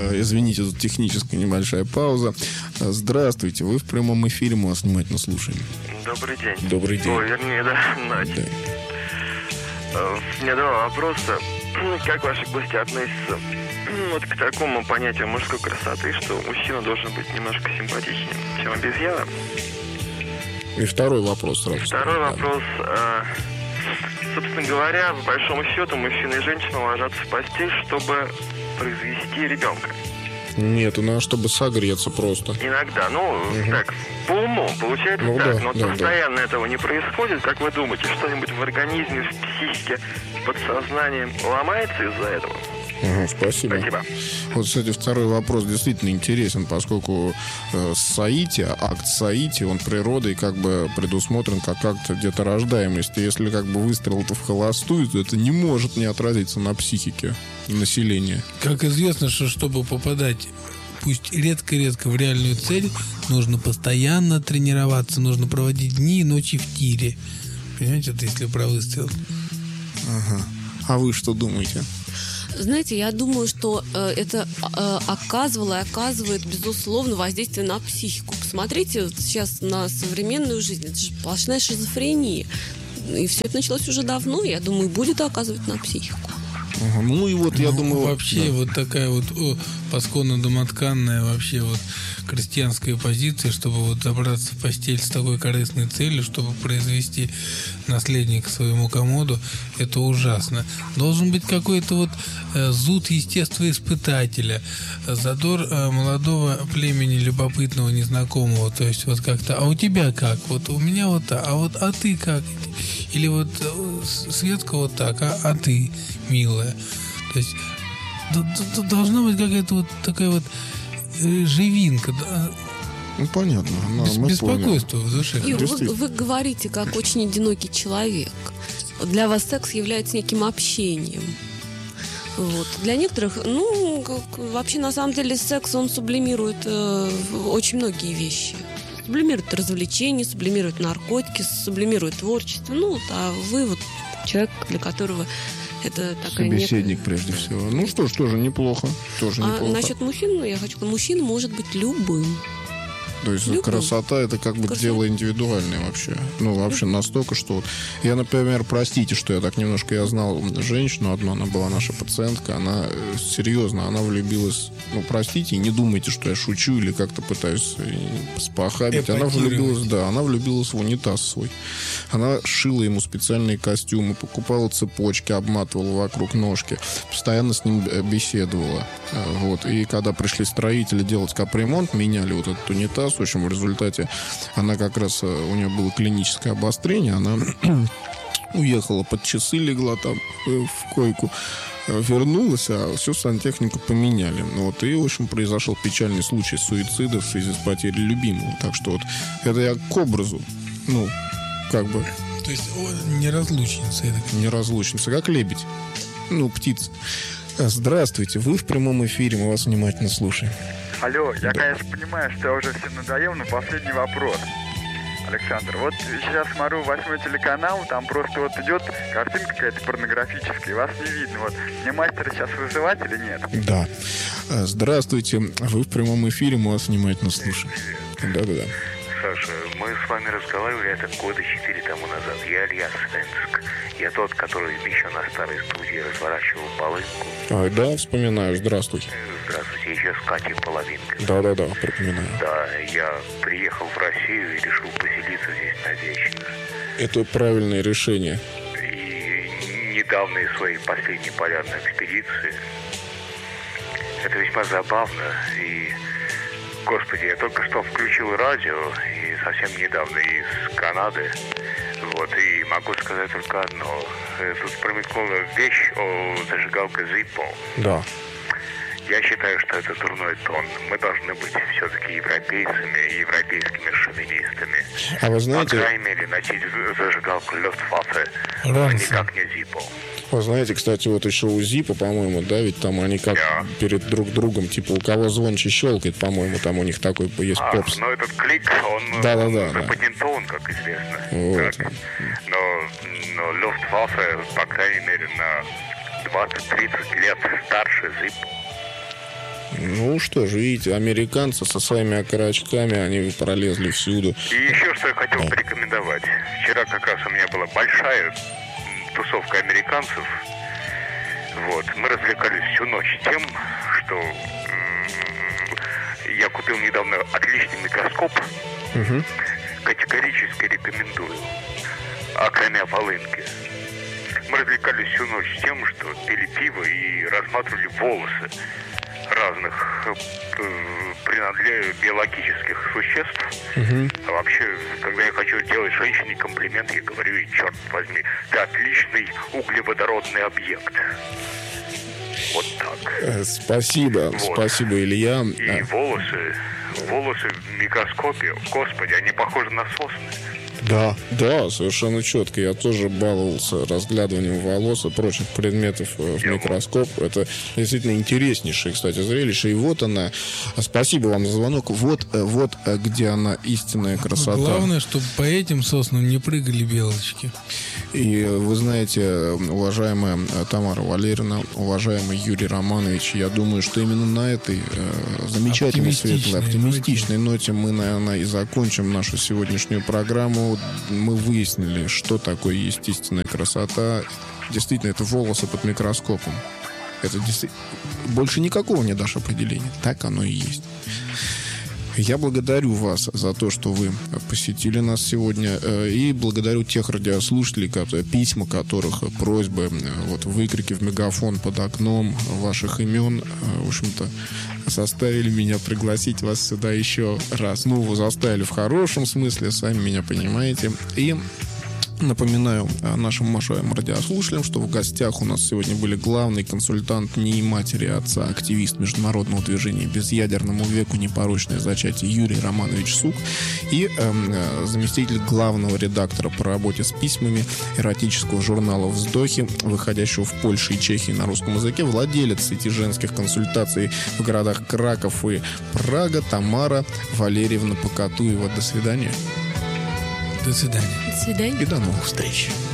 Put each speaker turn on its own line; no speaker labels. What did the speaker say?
Извините, тут техническая небольшая пауза. Здравствуйте, вы в прямом эфире, мы вас внимательно слушаем.
Добрый день.
Добрый день.
Ой, вернее, да, Надя.
Да.
У меня два вопроса. Как ваши гости относятся вот к такому понятию мужской красоты, что мужчина должен быть немножко симпатичнее, чем обезьяна?
И второй вопрос сразу.
Второй вопрос. Собственно говоря, по большому счету, мужчина и женщина ложатся в постель, чтобы произвести ребенка.
Нет, у нас чтобы согреться просто.
Иногда, так, по уму получается так, но постоянно этого не происходит. Как вы думаете, что-нибудь в организме, в психике, в подсознании ломается из-за этого?
Спасибо. Вот, кстати, второй вопрос действительно интересен, поскольку акт Саити, он природой как бы предусмотрен как акт деторождаемости. Если как бы выстрел-то в холостую, то это не может не отразиться на психике населения.
Как известно, что чтобы попадать, пусть редко-редко, в реальную цель, нужно постоянно тренироваться, нужно проводить дни и ночи в тире. Понимаете, это если про выстрел.
А вы что думаете?
Знаете, я думаю, что это оказывало и оказывает, безусловно, воздействие на психику. Посмотрите вот сейчас на современную жизнь. Это же сплошная шизофрения. И все это началось уже давно, я думаю, будет оказывать на психику.
Ну и вот, я думаю...
Вообще, вот такая вот пасконно-домотканная вообще вот крестьянская позиция, чтобы вот забраться в постель с такой корыстной целью, чтобы произвести наследника своему комоду, это ужасно. Должен быть какой-то вот зуд естествоиспытателя, задор молодого племени, любопытного, незнакомого. То есть вот как-то, а у тебя как? Вот у меня вот так, а ты как? Или вот Светка вот так, а ты, милая. То есть должна быть какая-то вот такая вот живинка.
Ну, понятно.
Беспокойство в душе.
Юр, вы говорите, как очень одинокий человек. Для вас секс является неким общением. Вот. Для некоторых, вообще, на самом деле, секс, он сублимирует очень многие вещи. Сублимирует развлечения, сублимирует наркотики, сублимирует творчество. А вы вот человек, для которого это такая
собеседник, прежде всего. Ну что ж, тоже неплохо.
Насчет мужчин, я хочу сказать, мужчина может быть любым.
То есть красота — это как бы дело индивидуальное вообще. Вообще настолько, что... Я, например, простите, что я так немножко... Я знал женщину одну, она была наша пациентка, она серьезно, она влюбилась... простите, не думайте, что я шучу или как-то пытаюсь спохабить. Она влюбилась в унитаз свой. Она шила ему специальные костюмы, покупала цепочки, обматывала вокруг ножки, постоянно с ним беседовала. Вот. И когда пришли строители делать капремонт, меняли вот этот унитаз. В общем, в результате она как раз... У нее было клиническое обострение. Она уехала под часы, легла там в койку, вернулась, а всю сантехнику поменяли. И, в общем, произошел печальный случай суицида в связи с потерей любимого. Так что вот это я к образу. То
есть неразлучница.
Неразлучница, как лебедь. птица. Здравствуйте, вы в прямом эфире, мы вас внимательно слушаем.
Алло, я, конечно, понимаю, что я уже всем надоел, но последний вопрос. Александр, вот сейчас смотрю 8 телеканал, там просто вот идет картинка какая-то порнографическая, вас не видно. Вот мне мастера сейчас вызывать или нет?
Да. Здравствуйте, вы в прямом эфире, мы вас внимательно слушаем. Да.
Саша, мы с вами разговаривали это года 4 тому назад. Я Илья Свенск. Я тот, который еще на старой студии разворачивал полынку.
Да, вспоминаю. Здравствуйте.
Здравствуйте, еще с Катей Половинкой.
Да, припоминаю.
Да, я приехал в Россию и решил поселиться здесь навечно.
Это правильное решение.
И недавно из своей последней полярной экспедиции. Это весьма забавно и... Господи, я только что включил радио, и совсем недавно из Канады. И могу сказать только одно. Тут промелькнула вещь о зажигалке Zippo.
Да.
Я считаю, что это дурной тон. Мы должны быть все-таки европейцами, европейскими шовинистами.
А вы знаете...
По крайней мере, носить зажигалку Luftwaffe, никак не Zippo.
Вы знаете, кстати, вот еще у Зипа, по-моему, да, ведь там они как перед друг другом, типа, у кого звонче щелкает, по-моему, там у них такой есть попс.
Этот клик, он запатентован, как известно.
Вот.
Так. Но Luftwaffe, по крайней мере, на 20-30 лет старше Zippo.
Ну что же, видите, американцы со своими окорочками, они пролезли всюду.
И еще что я хотел порекомендовать. Вчера как раз у меня была большая тусовка американцев. Вот. Мы развлекались всю ночь тем, что я купил недавно отличный микроскоп.
Угу.
Категорически рекомендую. Акромя волынки. Мы развлекались всю ночь тем, что пили пиво и рассматривали волосы разных биологических существ.
Угу.
А вообще, когда я хочу сделать женщине комплимент, я говорю ей: черт возьми, ты отличный углеводородный объект. Вот так.
Спасибо,
Вот.
Спасибо, Илья.
И волосы в микроскопе, господи, они похожи на сосны.
Да, совершенно четко. Я тоже баловался разглядыванием волос и прочих предметов в микроскоп. Это действительно интереснейшее, кстати, зрелище. И вот она. Спасибо вам за звонок. Вот где она, истинная красота.
Главное, чтобы по этим соснам не прыгали белочки.
И вы знаете, уважаемая Тамара Валерьевна, уважаемый Юрий Романович, я думаю, что именно на этой замечательной, светлой, оптимистичной ноте мы, наверное, и закончим нашу сегодняшнюю программу. Мы выяснили, что такое есть истинная красота. Действительно, это волосы под микроскопом. Это действительно... Больше никакого не дашь определения. Так оно и есть. Я благодарю вас за то, что вы посетили нас сегодня. И благодарю тех радиослушателей, письма которых, просьбы, выкрики в мегафон под окном ваших имен, в общем-то, заставили меня пригласить вас сюда еще раз. Ну, вы заставили в хорошем смысле, сами меня понимаете. И напоминаю нашим уважаемым радиослушателям, что в гостях у нас сегодня были главный консультант НИИ матери и отца, активист международного движения «Безъядерному веку. Непорочное зачатие» Юрий Романович Сук и заместитель главного редактора по работе с письмами эротического журнала «Вздохи», выходящего в Польше и Чехии на русском языке, владелец сети женских консультаций в городах Краков и Прага Тамара Валерьевна Покатуева. До свидания.
До свидания.
До свидания.
И до новых встреч.